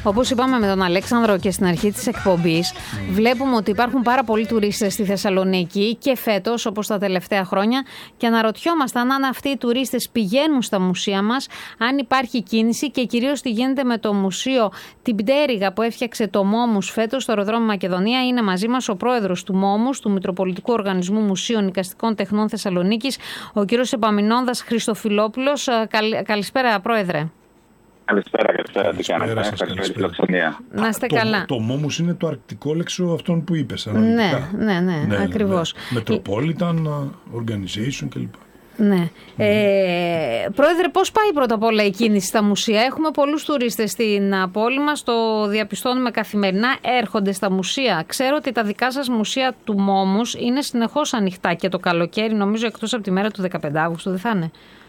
Όπως είπαμε με τον Αλέξανδρο και στην αρχή της εκπομπής, βλέπουμε ότι υπάρχουν πάρα πολλοί τουρίστες στη Θεσσαλονίκη και φέτος, όπως τα τελευταία χρόνια, και αναρωτιόμασταν αν αυτοί οι τουρίστες πηγαίνουν στα μουσεία μας, αν υπάρχει κίνηση και κυρίως τι γίνεται με το μουσείο την Πτέρυγα που έφτιαξε το Μόμους φέτος στο αεροδρόμιο Μακεδονία. Είναι μαζί μας ο πρόεδρος του Μόμους, του Μητροπολιτικού Οργανισμού Μουσείων Εικαστικών Τεχνών Θεσσαλονίκης, ο κύριος Επαμεινώνδας Χριστοφιλόπουλος. Καλησπέρα, πρόεδρε. Καλησπέρα, τι κάνετε? Να είστε καλά. Το Μόμους είναι το αρκτικό λέξο αυτών που είπες. Ναι, ακριβώς. Metropolitan Organization κλπ. Ναι. Πρόεδρε, πώς πάει πρώτα απ' όλα η κίνηση στα μουσεία? Έχουμε πολλούς τουρίστες στην πόλη μας, το διαπιστώνουμε καθημερινά, έρχονται στα μουσεία. Ξέρω ότι τα δικά σας μουσεία του Μόμους είναι συνεχώς ανοιχτά και το καλοκαίρι, νομίζω εκτός από τη μέρα του 15 Αύγουστου, δεν θα είναι?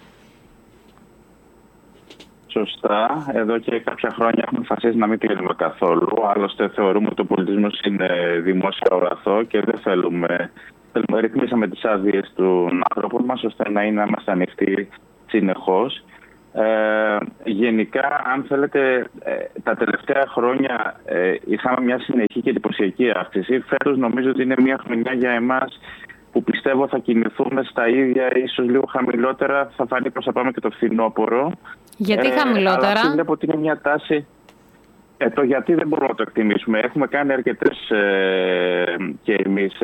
Σωστά. Εδώ και κάποια χρόνια έχουμε αποφασίσει να μην πηγαίνουμε καθόλου. Άλλωστε, θεωρούμε ότι ο πολιτισμός είναι δημόσιο αγαθό και δεν θέλουμε. Ρυθμίσαμε τις άδειες των ανθρώπων μας ώστε να είμαστε ανοιχτοί συνεχώς. Γενικά, αν θέλετε, τα τελευταία χρόνια είχαμε μια συνεχή και εντυπωσιακή αύξηση. Φέτος νομίζω ότι είναι μια χρονιά για εμάς που πιστεύω θα κινηθούμε στα ίδια, ίσως λίγο χαμηλότερα. Θα φανεί πως θα πάμε και το φθινόπωρο. Γιατί χαμηλότερα? Αλλά βλέπω ότι είναι μια τάση. Το γιατί δεν μπορούμε να το εκτιμήσουμε. Έχουμε κάνει αρκετές και εμείς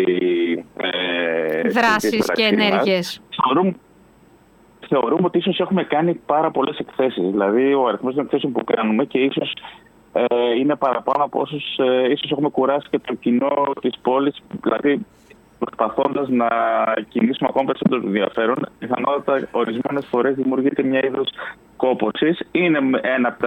δράσεις και ενέργειες. Θεωρούμε ότι ίσως έχουμε κάνει πάρα πολλές εκθέσεις. Δηλαδή ο αριθμός των εκθέσεων που κάνουμε και ίσως είναι παραπάνω από όσους ίσως έχουμε κουράσει και το κοινό της πόλης. Δηλαδή προσπαθώντας να κινήσουμε ακόμα περισσότερο ενδιαφέρον, πιθανότατα ορισμένες φορές δημιουργείται μια είδος κόπωσης. Είναι ένα από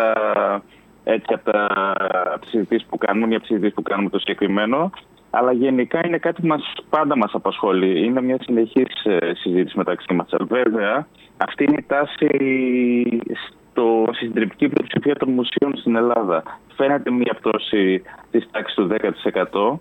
τις συζητήσεις που κάνουμε, μια από τις συζητήσεις που κάνουμε το συγκεκριμένο, αλλά γενικά είναι κάτι που πάντα μας απασχολεί. Είναι μια συνεχής συζήτηση μεταξύ μας. Βέβαια, αυτή είναι η τάση στη συντριπτική πλειοψηφία των μουσείων στην Ελλάδα. Φαίνεται μια πτώση της τάξης του 10%.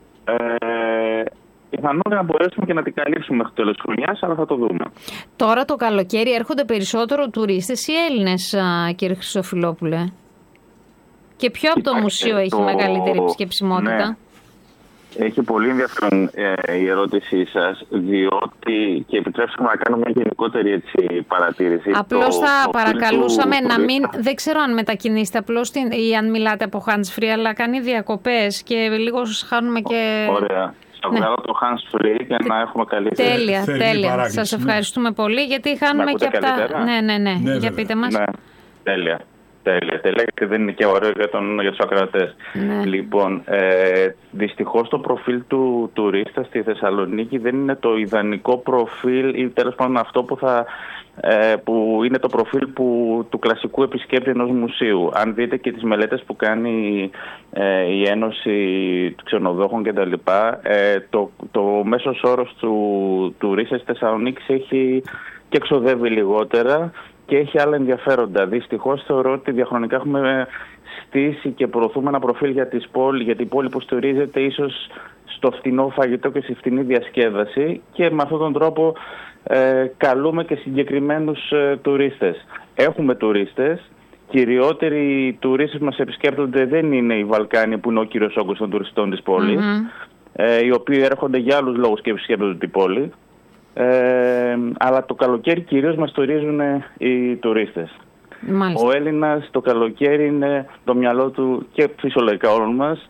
Πιθανόν να μπορέσουμε και να την καλύψουμε μέχρι το τέλος της χρονιάς, αλλά θα το δούμε. Τώρα το καλοκαίρι έρχονται περισσότερο τουρίστες ή Έλληνες, κύριε Χριστοφιλόπουλε? Και ποιο από το μουσείο έχει μεγαλύτερη επισκεψιμότητα? Ναι. Έχει πολύ ενδιαφέρον η ερώτησή σας, διότι, και επιτρέψτε να κάνω μια γενικότερη παρατήρηση. Απλώς θα παρακαλούσαμε να μην, δεν ξέρω αν μετακινήσετε απλώς ή αν μιλάτε από hands free, αλλά κάνει διακοπές και λίγο χάνουμε και... Ωραία. Θα βγάλω το hands free και να έχουμε καλύτερη. Τέλεια. Σας ευχαριστούμε πολύ, γιατί χάνουμε και από τα... Ναι, για πείτε μας. Ναι, τέλεια, γιατί δεν είναι και ωραίο για τους ακροατές. Ναι. Λοιπόν, δυστυχώς το προφίλ του τουρίστα στη Θεσσαλονίκη δεν είναι το ιδανικό προφίλ ή τέλος πάντων αυτό που είναι το προφίλ του κλασικού επισκέπτη ενός μουσείου. Αν δείτε και τις μελέτες που κάνει η Ένωση Ξενοδόχων κτλ., το μέσος όρος του τουρίστα στη Θεσσαλονίκη έχει και εξοδεύει λιγότερα και έχει άλλα ενδιαφέροντα. Δυστυχώς θεωρώ ότι διαχρονικά έχουμε στήσει και προωθούμε ένα προφίλ για την πόλη που στηρίζεται ίσως στο φτηνό φαγητό και στη φτηνή διασκέδαση, και με αυτόν τον τρόπο καλούμε και συγκεκριμένους τουρίστες. Έχουμε τουρίστες. Κυριότεροι τουρίστες που μας επισκέπτονται δεν είναι οι Βαλκάνοι, που είναι ο κύριος όγκος των τουριστών της πόλης, οι οποίοι έρχονται για άλλους λόγους και επισκέπτονται την πόλη. Αλλά το καλοκαίρι κυρίως μας τουρίζουν οι τουρίστες. Μάλιστα. Ο Έλληνας το καλοκαίρι είναι το μυαλό του και φυσιολογικά όλων μας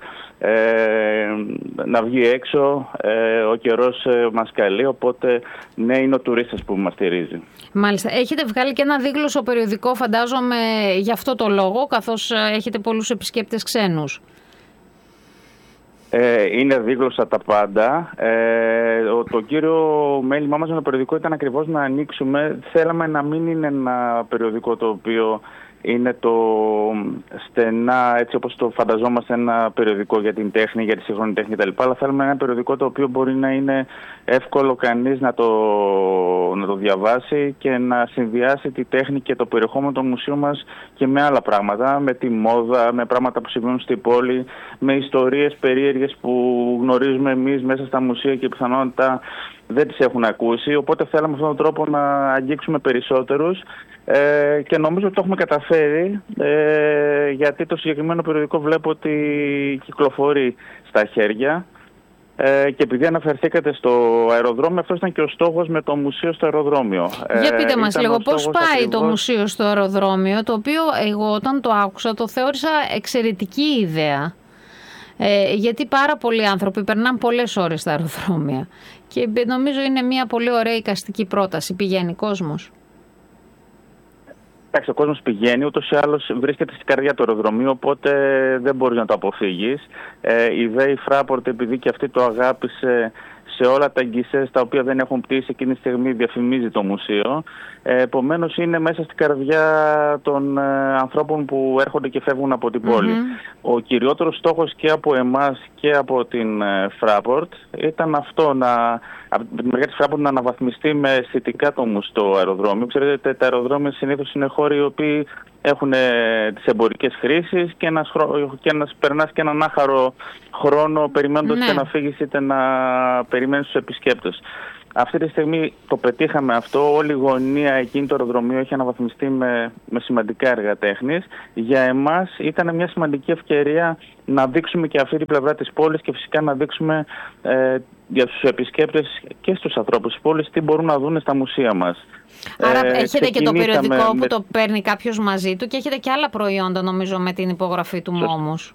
να βγει έξω, ο καιρός μας καλεί, οπότε ναι, είναι ο τουρίστας που μας στηρίζει. Μάλιστα. Έχετε βγάλει και ένα δίγλωσσο περιοδικό, φαντάζομαι, γι' αυτό το λόγο, καθώς έχετε πολλούς επισκέπτες ξένους. Είναι δίγλωσσα τα πάντα. Το κύριο μέλημά μας με το περιοδικό ήταν ακριβώς να ανοίξουμε. Θέλαμε να μην είναι ένα περιοδικό το οποίο είναι το στενά, έτσι όπως το φανταζόμαστε, ένα περιοδικό για την τέχνη, για τη σύγχρονη τέχνη κτλ. Αλλά θέλουμε ένα περιοδικό το οποίο μπορεί να είναι εύκολο κανείς να το διαβάσει και να συνδυάσει τη τέχνη και το περιεχόμενο του μουσείου μας και με άλλα πράγματα, με τη μόδα, με πράγματα που συμβαίνουν στην πόλη, με ιστορίες περίεργες που γνωρίζουμε εμείς μέσα στα μουσεία και πιθανότητα δεν τις έχουν ακούσει. Οπότε θέλαμε με αυτόν τον τρόπο να αγγίξουμε περισσότερους Και νομίζω ότι το έχουμε καταφέρει, γιατί το συγκεκριμένο περιοδικό βλέπω ότι κυκλοφορεί στα χέρια. Και επειδή αναφερθήκατε στο αεροδρόμιο, αυτός ήταν και ο στόχος με το μουσείο στο αεροδρόμιο. Για πείτε μας λίγο πώς πάει ακριβώς το μουσείο στο αεροδρόμιο, το οποίο εγώ όταν το άκουσα το θεώρησα εξαιρετική ιδέα. Γιατί πάρα πολλοί άνθρωποι περνάνε πολλές ώρες στα αεροδρόμια και νομίζω είναι μια πολύ ωραία εικαστική πρόταση. Πηγαίνει κόσμος. Εντάξει, ο κόσμος πηγαίνει, ούτως ή άλλως βρίσκεται στην καρδιά του αεροδρομίου, οπότε δεν μπορείς να το αποφύγεις. Η ΔΕΗ Fraport, επειδή και αυτή το αγάπησε, σε όλα τα γκισές τα οποία δεν έχουν πτήσει εκείνη τη στιγμή διαφημίζει το μουσείο. Επομένως είναι μέσα στην καρδιά των ανθρώπων που έρχονται και φεύγουν από την πόλη. Ο κυριότερος στόχος και από εμάς και από την Fraport ήταν αυτό, από την μεριά της Fraport να αναβαθμιστεί με αισθητικά το αεροδρόμιο. Ξέρετε, τα αεροδρόμια συνήθως είναι χώροι οι οποίοι έχουν τις εμπορικές χρήσεις και περνάς και έναν άχαρο χρόνο περιμένοντας και να φύγεις είτε να περιμένεις τους επισκέπτες. Αυτή τη στιγμή το πετύχαμε αυτό. Όλη η γωνία εκείνη το αεροδρομίο έχει αναβαθμιστεί με σημαντικά έργα τέχνης. Για εμάς ήταν μια σημαντική ευκαιρία να δείξουμε και αυτή την πλευρά της πόλης και φυσικά να δείξουμε για τους επισκέπτες και στους ανθρώπους της πόλης τι μπορούν να δουν στα μουσεία μας. Άρα έχετε και το περιοδικό που το παίρνει κάποιος μαζί του και έχετε και άλλα προϊόντα νομίζω με την υπογραφή του Μόμους.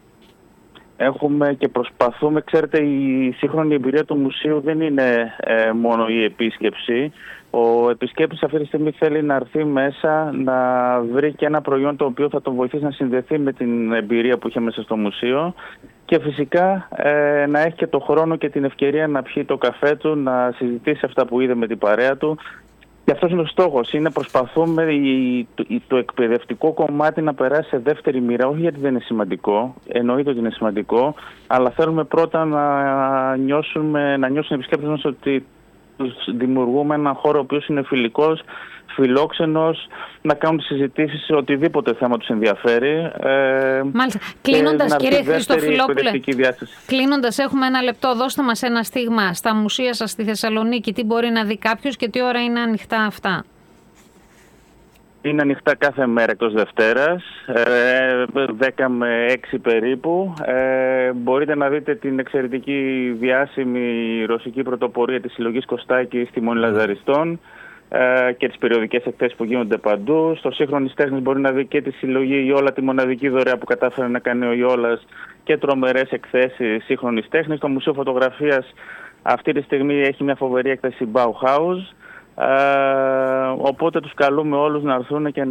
Έχουμε και προσπαθούμε, ξέρετε, η σύγχρονη εμπειρία του μουσείου δεν είναι μόνο η επίσκεψη. Ο επισκέπτης αυτή τη στιγμή θέλει να έρθει μέσα, να βρει και ένα προϊόν το οποίο θα τον βοηθήσει να συνδεθεί με την εμπειρία που είχε μέσα στο μουσείο και φυσικά να έχει και το χρόνο και την ευκαιρία να πιει το καφέ του, να συζητήσει αυτά που είδε με την παρέα του. Και αυτός είναι ο στόχος. Προσπαθούμε το εκπαιδευτικό κομμάτι να περάσει σε δεύτερη μοίρα, όχι γιατί δεν είναι σημαντικό, εννοείται ότι είναι σημαντικό, αλλά θέλουμε πρώτα να νιώσουν οι επισκέπτες μας ότι τους δημιουργούμε έναν χώρο ο οποίος είναι φιλικός, φιλόξενος, να κάνουν συζητήσεις σε οτιδήποτε θέμα τους ενδιαφέρει. Μάλιστα. Κλείνοντας, κύριε Χριστοφιλόπουλε, κλείνοντας, έχουμε ένα λεπτό. Δώστε μας ένα στίγμα στα μουσεία σας στη Θεσσαλονίκη. Τι μπορεί να δει κάποιος και τι ώρα είναι ανοιχτά αυτά? Είναι ανοιχτά κάθε μέρα εκτός Δευτέρας, 10 με 6 περίπου. Μπορείτε να δείτε την εξαιρετική διάσημη ρωσική πρωτοπορία της συλλογής Κωστάκη στη Μονή Λαζαριστών και τις περιοδικές εκθέσεις που γίνονται παντού. Στο Σύγχρονης Τέχνης μπορεί να δει και τη συλλογή Ιόλα, τη μοναδική δωρεά που κατάφερε να κάνει ο Ιόλας και τρομερές εκθέσεις σύγχρονης τέχνης. Το Μουσείο Φωτογραφίας αυτή τη στιγμή έχει μια φοβερή έκθεση Bauhaus. Οπότε τους καλούμε όλους να έρθουν και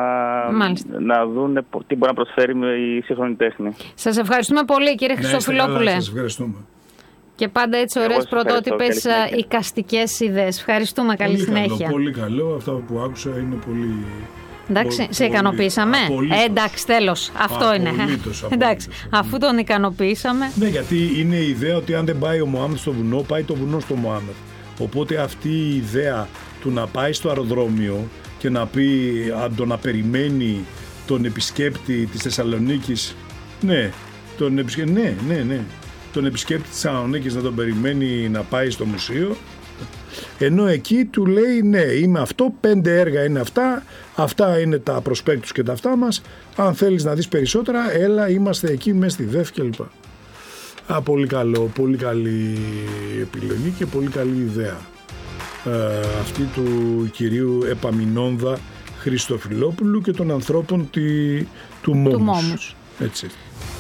να δουν τι μπορεί να προσφέρει η σύγχρονη τέχνη. Σας ευχαριστούμε πολύ, κύριε Χριστοφιλόπουλε. Σας ευχαριστούμε. Και πάντα έτσι ωραίες πρωτότυπες εικαστικές ιδέες. Ευχαριστούμε, καλή συνέχεια. Πολύ καλό, αυτά που άκουσα είναι πολύ... Εντάξει, σε ικανοποίησαμε. Εντάξει, τέλος. Αυτό είναι. Εντάξει, αφού τον ικανοποίησαμε. Ναι, γιατί είναι η ιδέα ότι αν δεν πάει ο Μωάμεθ στο βουνό, πάει το βουνό στο Μωάμεθ. Οπότε αυτή η ιδέα του να πάει στο αεροδρόμιο και να πει να περιμένει τον επισκέπτη της Θεσσαλονίκης, τον επισκέπτη της Θεσσαλονίκης να τον περιμένει να πάει στο μουσείο, ενώ εκεί του λέει ναι, είμαι αυτό, 5 έργα είναι αυτά είναι τα προσπέκτους και τα αυτά μας, αν θέλεις να δεις περισσότερα έλα, είμαστε εκεί μέσα στη ΔΕΦ κλπ. Πολύ καλό, πολύ καλή επιλογή και πολύ καλή ιδέα αυτή του κυρίου Επαμεινώνδα Χριστοφιλόπουλου και των ανθρώπων του Μόμους. Έτσι.